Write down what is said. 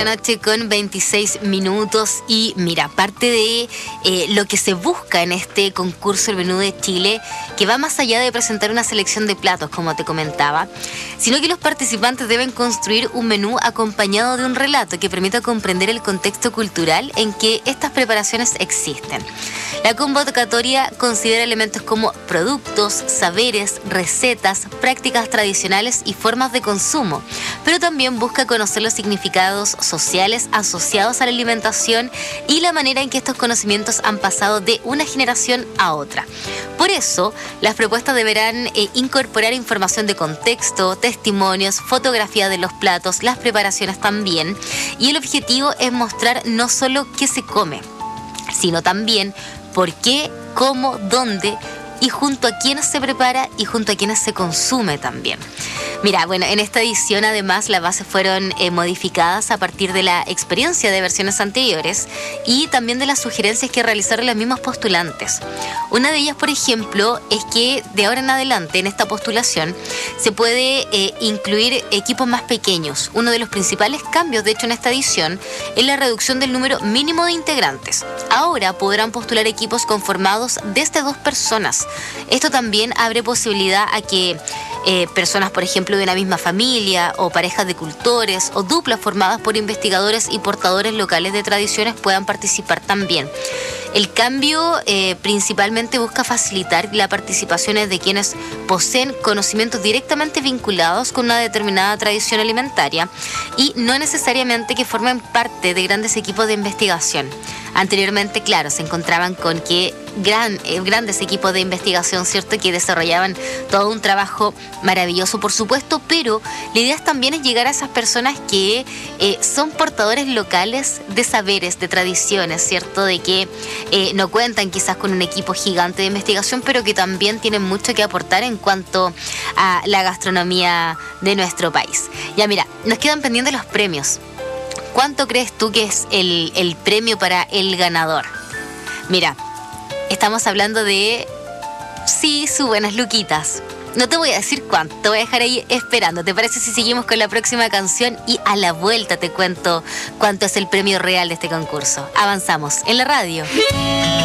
noche con 26 minutos y mira, parte de lo que se busca en este concurso El Menú de Chile, que va más allá de presentar una selección de platos, como te comentaba, sino que los participantes deben construir un menú acompañado de un relato que permita comprender el contexto cultural en que estas preparaciones existen. La convocatoria considera elementos como productos, saberes, recetas, prácticas tradicionales y formas de consumo, pero también busca conocer los significados sociales asociados a la alimentación y la manera en que estos conocimientos han pasado de una generación a otra. Por eso, las propuestas deberán incorporar información de contexto, testimonios, fotografía de los platos, las preparaciones también, y el objetivo es mostrar no solo qué se come, sino también por qué, cómo, dónde y junto a quiénes se prepara y junto a quiénes se consume también. Mira, bueno, en esta edición además las bases fueron modificadas a partir de la experiencia de versiones anteriores y también de las sugerencias que realizaron los mismos postulantes. Una de ellas, por ejemplo, es que de ahora en adelante en esta postulación se puede incluir equipos más pequeños. Uno de los principales cambios, de hecho, en esta edición es la reducción del número mínimo de integrantes. Ahora podrán postular equipos conformados desde 2 personas. Esto también abre posibilidad a que personas, por ejemplo, de una misma familia o parejas de cultores o duplas formadas por investigadores y portadores locales de tradiciones puedan participar también. El cambio principalmente busca facilitar la participación de quienes poseen conocimientos directamente vinculados con una determinada tradición alimentaria y no necesariamente que formen parte de grandes equipos de investigación. Anteriormente, claro, se encontraban con que grandes equipos de investigación, ¿cierto?, que desarrollaban todo un trabajo maravilloso, por supuesto, pero la idea también es llegar a esas personas que son portadores locales de saberes, de tradiciones, ¿cierto?, de que no cuentan quizás con un equipo gigante de investigación, pero que también tienen mucho que aportar en cuanto a la gastronomía de nuestro país. Ya mira, nos quedan pendientes los premios. ¿Cuánto crees tú que es el premio para el ganador? Mira, estamos hablando de, sí, sus buenas luquitas. No te voy a decir cuánto, te voy a dejar ahí esperando. ¿Te parece si seguimos con la próxima canción? Y a la vuelta te cuento cuánto es el premio real de este concurso. Avanzamos en la radio.